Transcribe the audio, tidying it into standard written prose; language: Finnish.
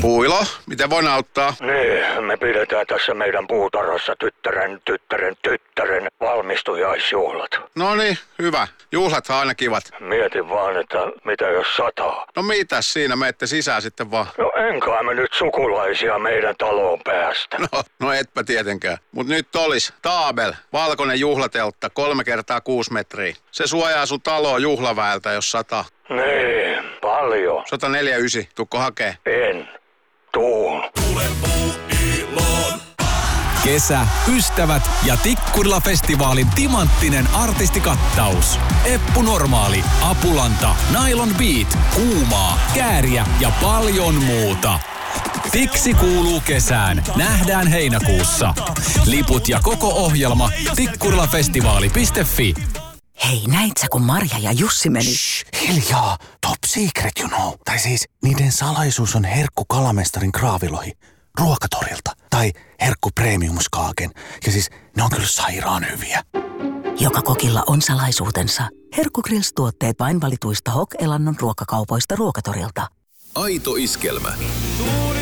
Puilo, miten voin auttaa? Niin, me pidetään tässä meidän puutarhassa tyttären valmistujaisjuhlat. No niin, hyvä. Juhlat on aina kivat. Mietin vaan, että mitä jos sataa. No mitäs siinä, menette sisään sitten vaan. No enkä me nyt sukulaisia meidän taloon päästä. No etpä tietenkään. Mut nyt olis Taabel, valkoinen juhlateltta, 3x6 metriä. Se suojaa sun taloa juhlaväeltä, jos sataa. Niin, paljon. 149, tukko hakee? En. Tuun. Kesä, ystävät ja Tikkurila-festivaalin timanttinen artistikattaus. Eppu Normaali, Apulanta, Nylon Beat, Kuumaa, Kääriä ja paljon muuta. Tiksi kuuluu kesään. Nähdään heinäkuussa. Liput ja koko ohjelma tikkurilafestivaali.fi. Hei, näit sä kun Marja ja Jussi meni? Shh, hiljaa. Top secret, you know. Tai siis, niiden salaisuus on herkku kalamestarin kraavilohi ruokatorilta. Tai herkku premiumskaaken. Ja siis, ne on kyllä sairaan hyviä. Joka kokilla on salaisuutensa. Herkku Grills-tuotteet vain valituista Hok-elannon ruokakaupoista ruokatorilta. Aito iskelmä. Suuri